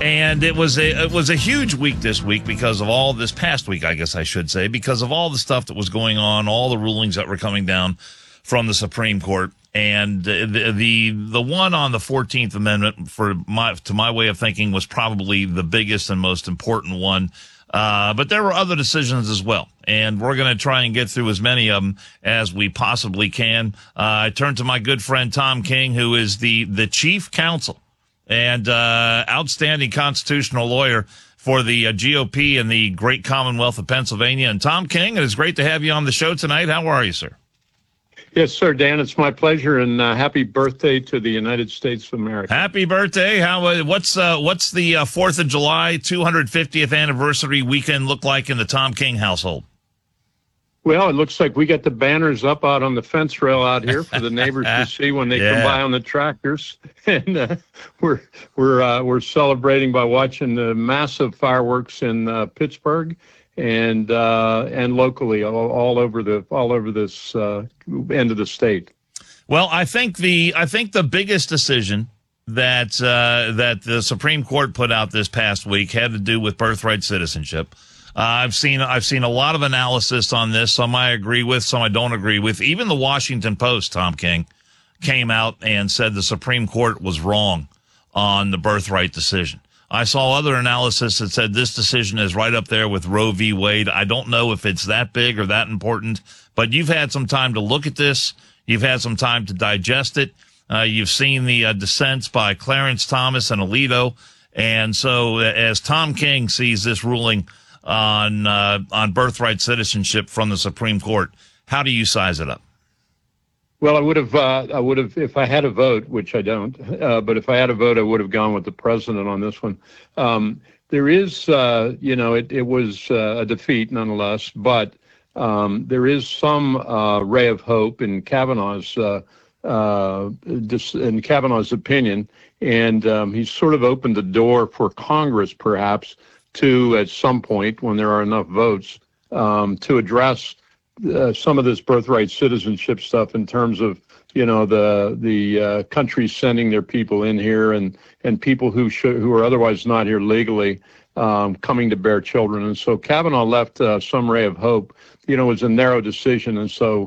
And it was a huge week this week because of all this past week, I guess I should say, because of all the stuff that was going on, all the rulings that were coming down from the Supreme Court. And the one on the 14th Amendment, to my way of thinking, was probably the biggest and most important one. But there were other decisions as well, and we're going to try and get through as many of them as we possibly can. I turn to my good friend Tom King, who is the chief counsel and outstanding constitutional lawyer for the GOP in the great Commonwealth of Pennsylvania. And Tom King, it is great to have you on the show tonight. How are you, sir? Yes, sir, Dan. It's my pleasure, and happy birthday to the United States of America. Happy birthday! What's the 4th of July 250th anniversary weekend look like in the Tom King household? Well, it looks like we got the banners up out on the fence rail out here for the neighbors to see when they come by on the tractors, and we're celebrating by watching the massive fireworks in Pittsburgh. And locally, all over this end of the state. Well, I think the biggest decision that the Supreme Court put out this past week had to do with birthright citizenship. I've seen a lot of analysis on this. Some I agree with, some I don't agree with. Even the Washington Post, Tom King, came out and said the Supreme Court was wrong on the birthright decision. I saw other analysis that said this decision is right up there with Roe v. Wade. I don't know if it's that big or that important, but you've had some time to look at this. You've had some time to digest it. You've seen the dissents by Clarence Thomas and Alito. And so as Tom King sees this ruling on birthright citizenship from the Supreme Court, how do you size it up? Well, I would have, if I had a vote, which I don't, but if I had a vote, I would have gone with the president on this one. There is, it was a defeat nonetheless, but there is some ray of hope in Kavanaugh's opinion, and he's sort of opened the door for Congress, perhaps, to at some point when there are enough votes to address some of this birthright citizenship stuff in terms of, the countries sending their people in here and people who are otherwise not here legally coming to bear children. And so Kavanaugh left some ray of hope. It was a narrow decision. And so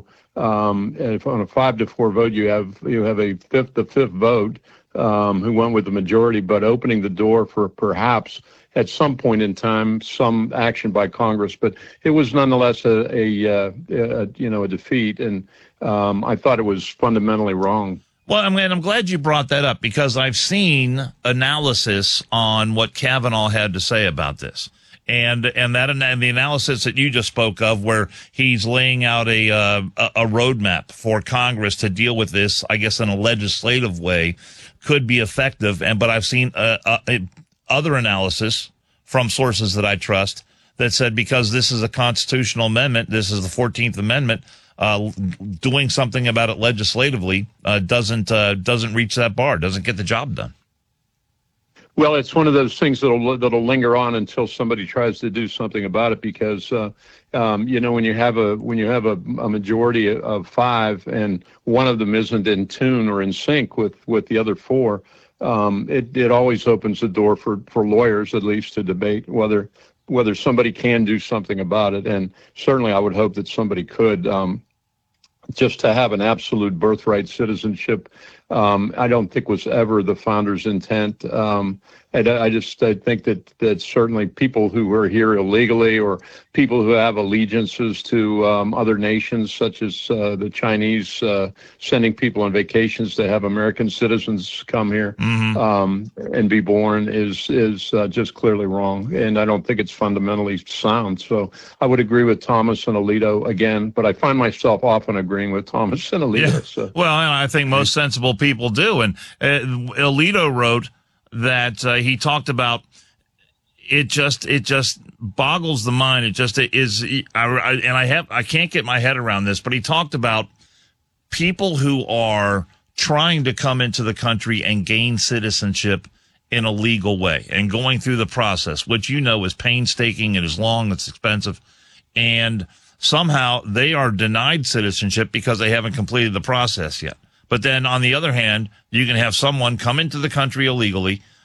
if on a 5-4 vote, you have the fifth vote who went with the majority, but opening the door for perhaps at some point in time, some action by Congress, but it was nonetheless a defeat, and I thought it was fundamentally wrong. Well, I'm glad you brought that up because I've seen analysis on what Kavanaugh had to say about this, and the analysis that you just spoke of, where he's laying out a roadmap for Congress to deal with this, I guess in a legislative way, could be effective. But I've seen other analysis from sources that I trust that said because this is a constitutional amendment, this is the 14th Amendment, doing something about it legislatively doesn't reach that bar, doesn't get the job done. Well, it's one of those things that'll linger on until somebody tries to do something about it, because when you have a majority of 5 and one of them isn't in tune or in sync with the other 4. It always opens the door for lawyers, at least, to debate whether somebody can do something about it. And certainly I would hope that somebody could. Just to have an absolute birthright citizenship, I don't think was ever the founders' intent. And I think that certainly people who are here illegally or people who have allegiances to other nations, such as the Chinese sending people on vacations to have American citizens come here and be born, is just clearly wrong. And I don't think it's fundamentally sound. So I would agree with Thomas and Alito again, but I find myself often agreeing with Thomas and Alito. Yeah. So. Well, I think most sensible people do. And Alito wrote that he talked about it just boggles the mind. It just is. I can't get my head around this, but he talked about people who are trying to come into the country and gain citizenship in a legal way and going through the process, which is painstaking, it is long, it's expensive, and somehow they are denied citizenship because they haven't completed the process yet. But then on the other hand, you can have someone come into the country illegally,